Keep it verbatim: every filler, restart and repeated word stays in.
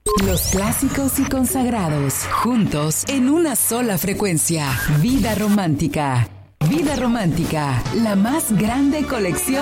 Los clásicos y consagrados, juntos en una sola frecuencia. Vida Romántica. Vida Romántica, la más grande colección